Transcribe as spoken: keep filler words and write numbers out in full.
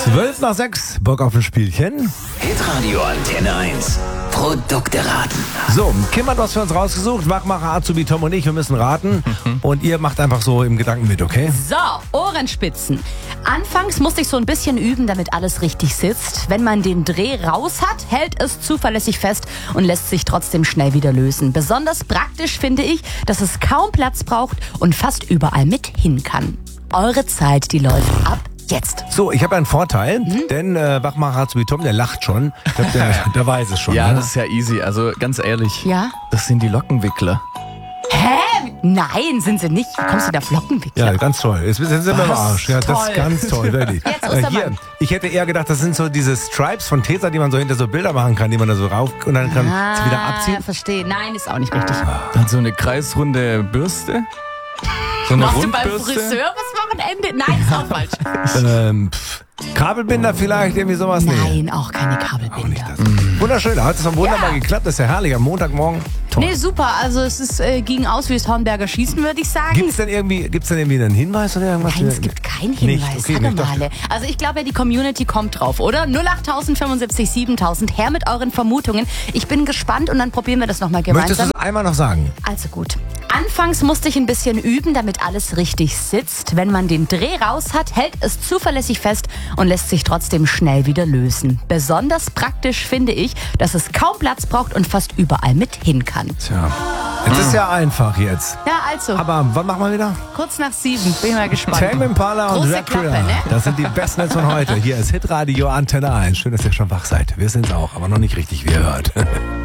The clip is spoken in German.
Zwölf nach sechs, Bock auf ein Spielchen. Hitradio Antenne eins. Produkte raten. So, Kim hat was für uns rausgesucht. Wachmacher, Azubi, Tom und ich, wir müssen raten. Und ihr macht einfach so im Gedanken mit, okay? So, Ohrenspitzen. Anfangs musste ich so ein bisschen üben, damit alles richtig sitzt. Wenn man den Dreh raus hat, hält es zuverlässig fest und lässt sich trotzdem schnell wieder lösen. Besonders praktisch finde ich, dass es kaum Platz braucht und fast überall mit hin kann. Eure Zeit, die läuft ab jetzt. So, ich habe einen Vorteil, mhm. denn äh, Wachmacher, Azubi, Tom, der lacht schon. Ich glaub, der, der weiß es schon. Ja, ne? das ist ja easy. Also ganz ehrlich, Ja? das sind die Lockenwickler. Hä? Nein, sind sie nicht. Wie kommst du da Flockenwickler? Ja, ganz toll. Jetzt sind sie beim Arsch. Ja, das ist Toll. ganz toll, wirklich. Jetzt Äh, Ostermann. hier, ich hätte eher gedacht, das sind so diese Stripes von Tesa, die man so hinter so Bilder machen kann, die man da so rauf und dann kann es wieder abziehen. Ah, verstehe. Nein, ist auch nicht richtig. Dann so eine kreisrunde Bürste. So eine Machst du beim Rundbürste. Friseur was Wochenende? Nein, ist auch falsch. Ähm, pff, Kabelbinder vielleicht, irgendwie sowas? Nee. Nein, auch keine Kabelbinder. Nicht das. Wunderschön, da hat es wunderbar Ja. geklappt. Das ist ja herrlich am Montagmorgen. Toll. Nee, super. Also es ist, äh, ging aus wie das Hornberger Schießen, würde ich sagen. Gibt es denn irgendwie, gibt's denn irgendwie einen Hinweis oder irgendwas? Nein, es gibt keinen Hinweis. Nicht? Okay, Warte ich dachte- mal. Also ich glaube ja, die Community kommt drauf, oder? null acht fünfundsiebzig siebentausend. Her mit euren Vermutungen. Ich bin gespannt und dann probieren wir das nochmal Möchtest du gemeinsam. es einmal noch sagen? Also gut. Anfangs musste ich ein bisschen üben, damit alles richtig sitzt. Wenn man den Dreh raus hat, hält es zuverlässig fest und lässt sich trotzdem schnell wieder lösen. Besonders praktisch finde ich, dass es kaum Platz braucht und fast überall mit hin kann. Tja, es ist ja einfach jetzt. Ja, also, Aber wann machen wir wieder? kurz nach sieben. Bin mal gespannt. Tame Impala und Große Dracula. Klappe, ne? Das sind die besten Hits von heute. Hier ist Hitradio Antenne eins. Schön, dass ihr schon wach seid. Wir sind's auch, aber noch nicht richtig, wie ihr hört.